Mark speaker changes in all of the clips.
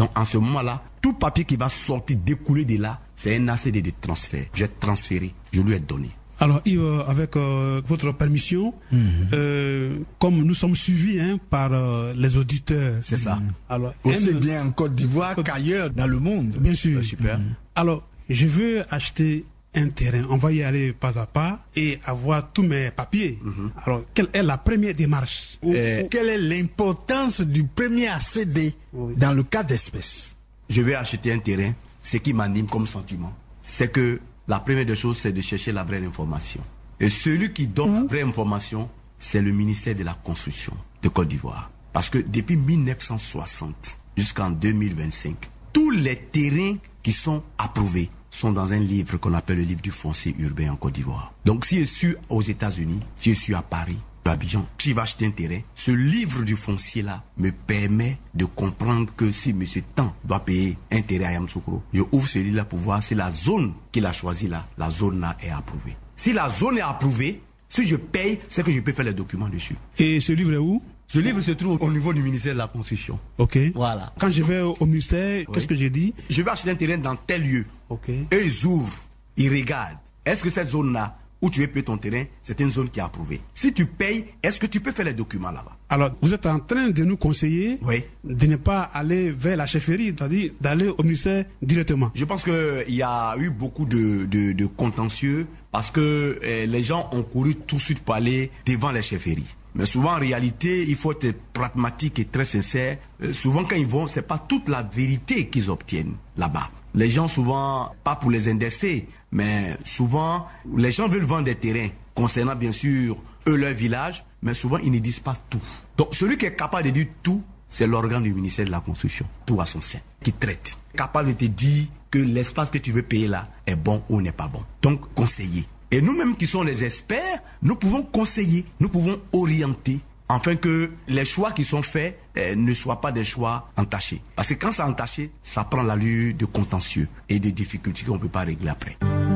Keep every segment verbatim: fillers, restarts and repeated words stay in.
Speaker 1: Donc en ce moment-là, tout papier qui va sortir, découler de là, c'est un A C D de transfert. J'ai transféré, je lui ai donné.
Speaker 2: Alors Yves, avec euh, votre permission, mm-hmm. euh, comme nous sommes suivis hein, par euh, les auditeurs.
Speaker 1: C'est ça.
Speaker 2: Mm-hmm. Alors,
Speaker 3: aussi M... bien en Côte d'Ivoire Côte... qu'ailleurs dans le monde.
Speaker 2: Bien sûr.
Speaker 1: Euh, super.
Speaker 2: Mm-hmm. Alors, je veux acheter un terrain. On va y aller pas à pas et avoir tous mes papiers. Mm-hmm. Alors, quelle est la première démarche?
Speaker 3: euh, Quelle est l'importance du premier A C D oui. dans le cas d'espèce?
Speaker 1: Je vais acheter un terrain. Ce qui m'anime comme sentiment, c'est que la première des choses, c'est de chercher la vraie information. Et celui qui donne mmh. la vraie information, c'est le ministère de la Construction de Côte d'Ivoire. Parce que depuis mille neuf cent soixante jusqu'en deux mille vingt-cinq, tous les terrains qui sont approuvés sont dans un livre qu'on appelle le livre du foncier urbain en Côte d'Ivoire. Donc si je suis aux États-Unis, si je suis à Paris, à Abidjan, tu vas acheter un terrain, ce livre du foncier là me permet de comprendre que si M. Tan doit payer un terrain à Yamoussoukro, je ouvre ce livre là pour voir si la zone qu'il a choisie là, la zone là est approuvée. Si la zone est approuvée, si je paye, c'est que je peux faire les documents dessus.
Speaker 2: Et ce livre est où?
Speaker 1: Ce livre se trouve au niveau du ministère de la Construction.
Speaker 2: Ok.
Speaker 1: Voilà.
Speaker 2: Quand je vais au ministère, oui. qu'est-ce que j'ai dit?
Speaker 1: Je vais acheter un terrain dans tel lieu.
Speaker 2: Ok.
Speaker 1: Et ils ouvrent, ils regardent. Est-ce que cette zone là où tu veux payer ton terrain, c'est une zone qui est approuvée. Si tu payes, est-ce que tu peux faire les documents là-bas?
Speaker 2: Alors, vous êtes en train de nous conseiller
Speaker 1: oui.
Speaker 2: de ne pas aller vers la chefferie, c'est-à-dire d'aller au ministère directement.
Speaker 1: Je pense qu'il y a eu beaucoup de, de, de contentieux parce que eh, les gens ont couru tout de suite pour aller devant les chefferies. Mais souvent, en réalité, il faut être pragmatique et très sincère. Euh, souvent, quand ils vont, c'est pas toute la vérité qu'ils obtiennent là-bas. Les gens, souvent, pas pour les indexer, mais souvent, les gens veulent vendre des terrains concernant, bien sûr, eux, leur village, mais souvent, ils ne disent pas tout. Donc, celui qui est capable de dire tout, c'est l'organe du ministère de la Construction, tout à son sein, qui traite. Capable de te dire que l'espace que tu veux payer là est bon ou n'est pas bon. Donc, conseiller. Et nous-mêmes qui sommes les experts, nous pouvons conseiller, nous pouvons orienter, afin que les choix qui sont faits eh, ne soient pas des choix entachés. Parce que quand c'est entaché, ça prend l'allure de contentieux et de difficultés qu'on ne peut pas régler après.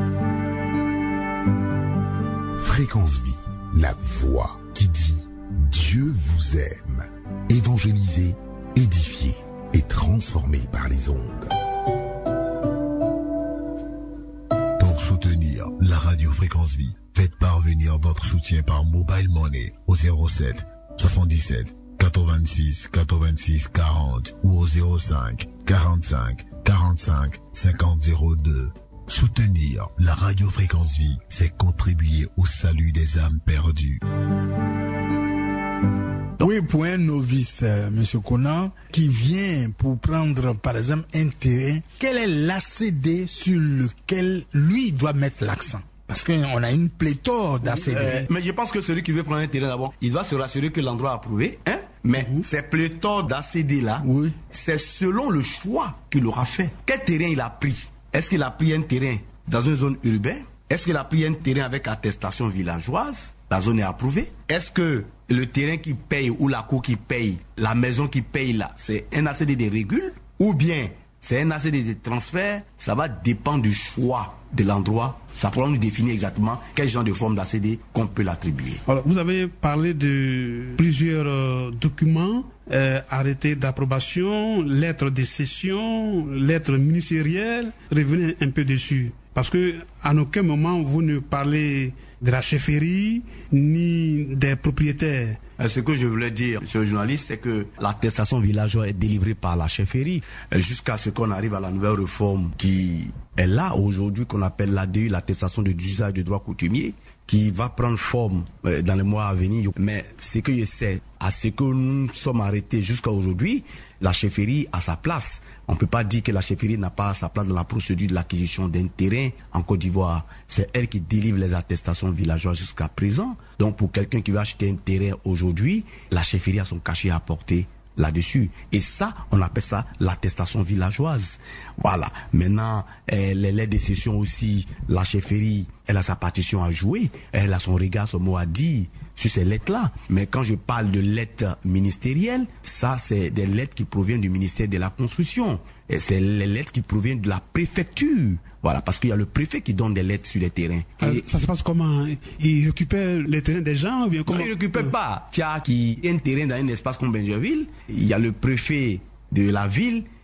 Speaker 4: Fréquence Vie, la voix qui dit Dieu vous aime. Évangélisé, édifié et transformé par les ondes. Pour soutenir la radio Fréquence Vie, faites parvenir votre soutien par Mobile Money au zéro sept soixante-dix-sept quatre-vingt-six quatre-vingt-six quarante ou au zéro cinq quarante-cinq quarante-cinq cinquante zéro deux. Soutenir la radio Fréquence Vie, c'est contribuer au salut des âmes perdues.
Speaker 3: Oui, pour un novice, euh, Monsieur Conan, qui vient pour prendre, par exemple, un terrain, quel est l'A C D sur lequel lui doit mettre l'accent? Parce qu'on a une pléthore d'A C D.
Speaker 1: Euh, mais je pense que celui qui veut prendre un terrain d'abord, il doit se rassurer que l'endroit est approuvé. Hein? Mais mmh. ces pléthores d'A C D-là,
Speaker 3: oui.
Speaker 1: c'est selon le choix qu'il aura fait. Quel terrain il a pris? Est-ce qu'il a pris un terrain dans une zone urbaine? Est-ce qu'il a pris un terrain avec attestation villageoise? La zone est approuvée. Est-ce que le terrain qui paye ou la cour qui paye, la maison qui paye là, c'est un A C D de régule? Ou bien c'est un A C D de transfert? Ça va dépendre du choix de l'endroit. Ça pourra nous définir exactement quel genre de forme d'A C D qu'on peut l'attribuer.
Speaker 2: Alors, vous avez parlé de plusieurs euh, documents, euh, arrêtés d'approbation, lettres de cession, lettres ministérielles. Revenez un peu dessus. Parce que à aucun moment vous ne parlez de la chefferie ni des propriétaires.
Speaker 1: Ce que je voulais dire, monsieur le journaliste, c'est que l'attestation villageoise est délivrée par la chefferie jusqu'à ce qu'on arrive à la nouvelle réforme qui est là aujourd'hui, qu'on appelle l'A D U, l'attestation de d'usage de droit coutumier, qui va prendre forme dans les mois à venir. Mais ce que je sais, à ce que nous sommes arrêtés jusqu'à aujourd'hui, la chefferie a sa place. On ne peut pas dire que la chefferie n'a pas sa place dans la procédure de l'acquisition d'un terrain en Côte d'Ivoire. C'est elle qui délivre les attestations villageoises jusqu'à présent. Donc pour quelqu'un qui veut acheter un terrain aujourd'hui, la chefferie a son cachet à porter là-dessus. Et ça, on appelle ça l'attestation villageoise. Voilà. Maintenant, eh, les lettres de cession aussi, la chefferie, elle a sa partition à jouer. Elle a son regard, son mot à dire sur ces lettres-là. Mais quand je parle de lettres ministérielles, ça, c'est des lettres qui proviennent du ministère de la Construction. Et c'est les lettres qui proviennent de la préfecture. Voilà, parce qu'il y a le préfet qui donne des lettres sur les terrains.
Speaker 2: Et euh, ça se passe comment? Il récupère les terrains des gens ou bien comment?
Speaker 1: Non, il ne récupère pas. Tiens, qui a un terrain dans un espace comme Benjerville, il y a le préfet de la ville